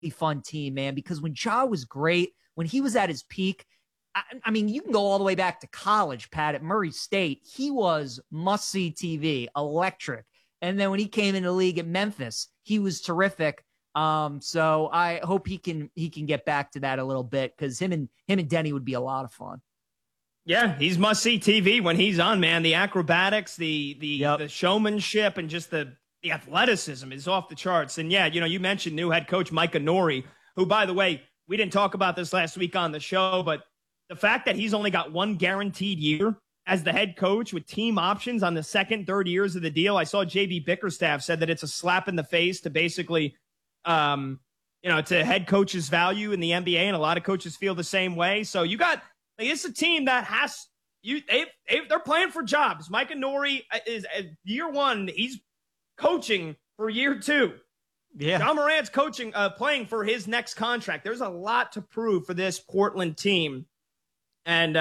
fun team, man, because when Ja was great, when he was at his peak, I mean, you can go all the way back to college, Pat, at Murray State. He was must-see TV, electric. And then when he came into the league at Memphis, he was terrific. So I hope he can get back to that a little bit, because him and Denny would be a lot of fun. Yeah, he's must-see TV when he's on, man. The acrobatics, the showmanship, and just the athleticism is off the charts. And yeah, you mentioned new head coach Micah Nori, who, by the way, we didn't talk about this last week on the show, but the fact that he's only got one guaranteed year as the head coach with team options on the second, third years of the deal. I saw JB Bickerstaff said that it's a slap in the face to basically, to head coach's value in the NBA, and a lot of coaches feel the same way. So it's a team that they're playing for jobs. Micah Nori is year one. He's coaching for year two. Yeah. Ja Morant's playing for his next contract. There's a lot to prove for this Portland team. And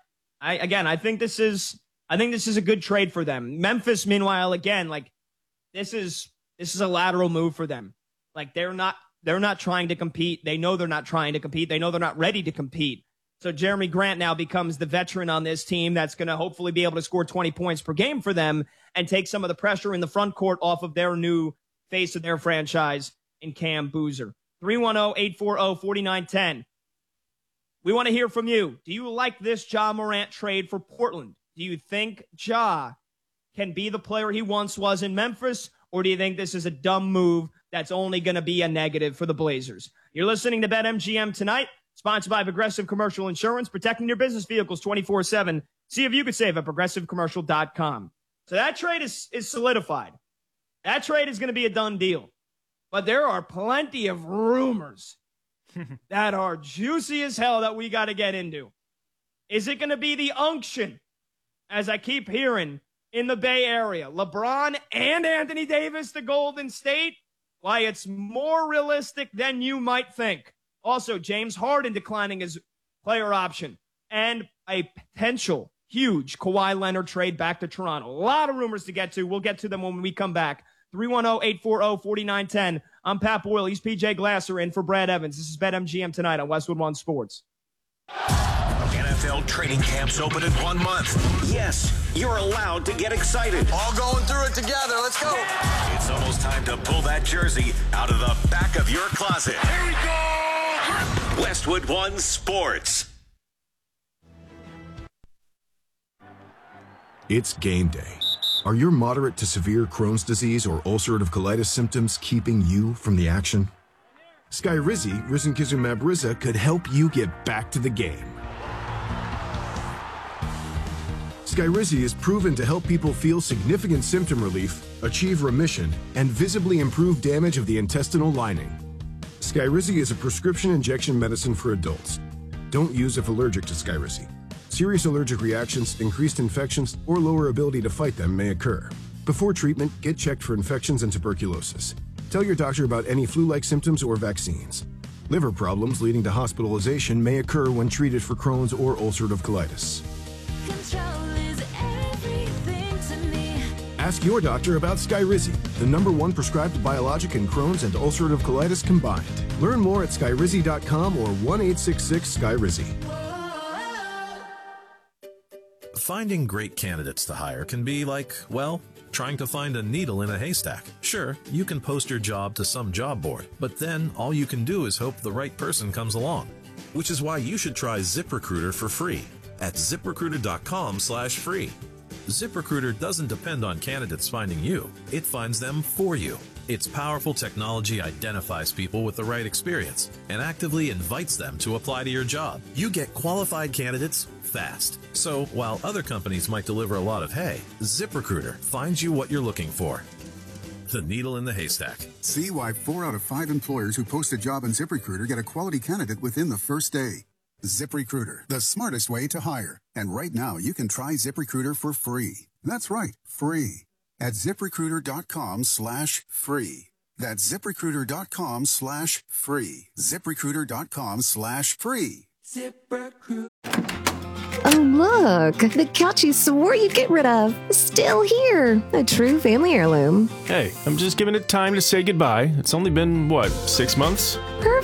I think this is a good trade for them. Memphis, meanwhile, again, like this is a lateral move for them. Like they're not trying to compete. They know they're not trying to compete. They know they're not ready to compete. So Jeremy Grant now becomes the veteran on this team that's going to hopefully be able to score 20 points per game for them and take some of the pressure in the front court off of their new face of their franchise in Cam Boozer. 310-840-4910. We want to hear from you. Do you like this Ja Morant trade for Portland? Do you think Ja can be the player he once was in Memphis, or do you think this is a dumb move that's only going to be a negative for the Blazers? You're listening to BetMGM tonight, sponsored by Progressive Commercial Insurance, protecting your business vehicles 24/7. See if you could save at progressivecommercial.com. So that trade is solidified. That trade is going to be a done deal. But there are plenty of rumors that are juicy as hell that we got to get into. Is it going to be the unction, as I keep hearing, in the Bay Area? LeBron and Anthony Davis to Golden State? Why, it's more realistic than you might think. Also, James Harden declining his player option, and a potential huge Kawhi Leonard trade back to Toronto. A lot of rumors to get to. We'll get to them when we come back. 310-840-4910. I'm Pat Boyle. He's PJ Glasser in for Brad Evans. This is BetMGM tonight on Westwood One Sports. NFL training camps open in 1 month. Yes, you're allowed to get excited. All going through it together. Let's go. It's almost time to pull that jersey out of the back of your closet. Here we go. Westwood One Sports. It's game day. Are your moderate to severe Crohn's disease or ulcerative colitis symptoms keeping you from the action? Skyrizi, risankizumab Riza, could help you get back to the game. Skyrizi is proven to help people feel significant symptom relief, achieve remission, and visibly improve damage of the intestinal lining. Skyrizi is a prescription injection medicine for adults. Don't use if allergic to Skyrizi. Serious allergic reactions, increased infections, or lower ability to fight them may occur. Before treatment, get checked for infections and tuberculosis. Tell your doctor about any flu-like symptoms or vaccines. Liver problems leading to hospitalization may occur when treated for Crohn's or ulcerative colitis. Control is everything to me. Ask your doctor about Skyrizi, the #1 prescribed biologic in Crohn's and ulcerative colitis combined. Learn more at skyrizi.com or 1-866-SKYRIZI. Finding great candidates to hire can be like, well, trying to find a needle in a haystack. Sure, you can post your job to some job board, but then all you can do is hope the right person comes along. Which is why you should try ZipRecruiter for free at ZipRecruiter.com/free. ZipRecruiter doesn't depend on candidates finding you. It finds them for you. Its powerful technology identifies people with the right experience and actively invites them to apply to your job. You get qualified candidates fast. So while other companies might deliver a lot of hay, ZipRecruiter finds you what you're looking for. The needle in the haystack. See why 4 out of 5 employers who post a job on ZipRecruiter get a quality candidate within the first day. ZipRecruiter, the smartest way to hire. And right now, you can try ZipRecruiter for free. That's right, free. At ZipRecruiter.com/free. That's ZipRecruiter.com/free. ZipRecruiter.com/free. ZipRecruiter. look, the couch you swore you'd get rid of. Still here. A true family heirloom. Hey, I'm just giving it time to say goodbye. It's only been, 6 months? Perfect.